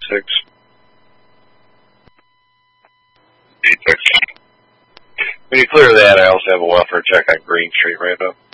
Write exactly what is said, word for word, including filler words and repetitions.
six. eight six. When you clear that, I also have a welfare check on Green Street right now.